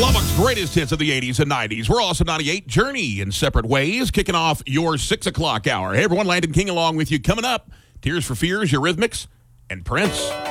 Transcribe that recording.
Lubbock's greatest hits of the 80s and 90s. We're also 98 Journey in separate ways, kicking off your 6 o'clock hour. Hey, everyone, Landon King along with you. Coming up, Tears for Fears, Eurythmics, and Prince.